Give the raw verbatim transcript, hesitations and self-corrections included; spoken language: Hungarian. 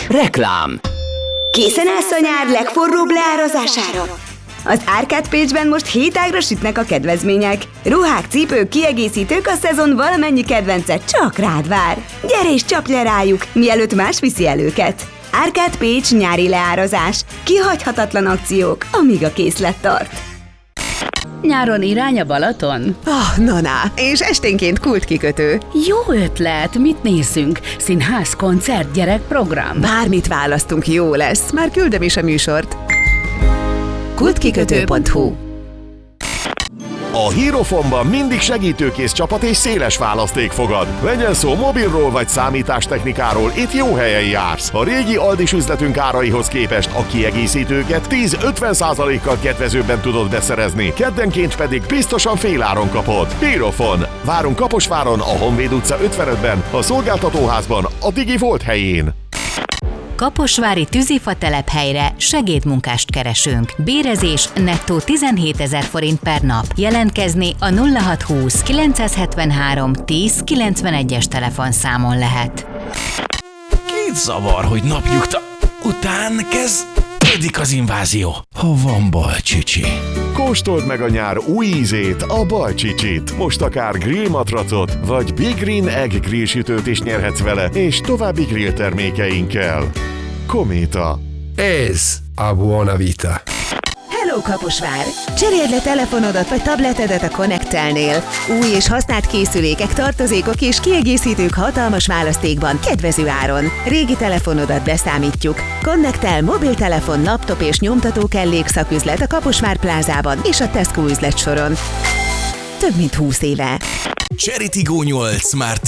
Reklám. Készen állsz a nyár legforróbb leárazására? Az Árkád Pécsben most hétágra sütnek a kedvezmények. Ruhák, cipők, kiegészítők, a szezon valamennyi kedvence csak rád vár. Gyere és csapj le rájuk, mielőtt más viszi el őket. Árkád Pécs nyári leárazás. Kihagyhatatlan akciók, amíg a készlet tart. Nyáron irány a Balaton? Ah, na, na, és esténként kultkikötő. Jó ötlet, mit nézzünk? Színház, koncert, gyerekprogram? Bármit választunk, jó lesz, már küldöm is a műsort. kultkikötő pont hu A Hierophonban mindig segítőkész csapat és széles választék fogad. Legyen szó mobilról vagy számítástechnikáról, itt jó helyen jársz. A régi Aldis üzletünk áraihoz képest a kiegészítőket tíz-ötven százalékkal kedvezőbben tudod beszerezni, keddenként pedig biztosan féláron kapod. Hierophon. Várunk Kaposváron, a Honvéd utca ötvenötben, a szolgáltatóházban, a Digi Volt helyén. Kaposvári Tűzifa telephelyre segédmunkást keresünk. Bérezés nettó tizenhétezer forint per nap. Jelentkezni a nulla hat húsz kilencszázhetvenhárom tíz kilencvenegyes telefonszámon lehet. Két zavar, hogy napnyugta után kezdődik az invázió. Ha van Balcsicsi. Kóstold meg a nyár új ízét, a Balcsicsit. Most akár grillmatracot, vagy Big Green Egg grillsütőt is nyerhetsz vele, és további grill termékeinkkel. Kométa. Ez a Buona Vita. Hello Kaposvár! Cseréld le telefonodat vagy tabletedet a Connect-telnél. Új és használt készülékek, tartozékok és kiegészítők hatalmas választékban, kedvező áron. Régi telefonodat beszámítjuk. Connect-tel mobiltelefon, laptop és nyomtató kellék szaküzlet a Kaposvár plázában és a Tesco üzletsoron. Több mint húsz éve. Cherry Tiggo nyolc már